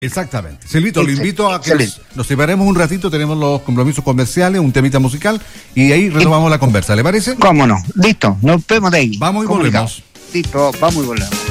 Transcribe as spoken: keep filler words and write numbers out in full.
Exactamente. Silvito, lo invito a que Excelente. nos, nos separemos un ratito, tenemos los compromisos comerciales, un temita musical, y ahí retomamos la conversa, ¿le parece? ¿Cómo no? Listo, nos vemos de ahí. Vamos y Comunicado. volvemos. Listo, vamos y volvemos.